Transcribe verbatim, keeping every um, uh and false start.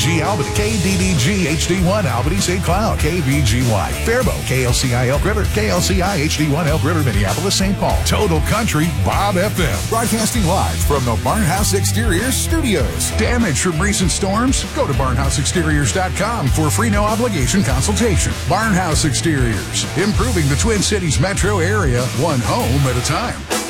G Albany, K D D G H D one Albany Saint Cloud, K V G Y Faribault, K L C I Elk River, K L C I H D one Elk River, Minneapolis, Saint Paul. Total Country Bob F M. Broadcasting live from the Barnhouse Exteriors studios. Damage from recent storms? Go to barnhouse exteriors dot com for a free no obligation consultation. Barnhouse Exteriors, improving the Twin Cities metro area, one home at a time.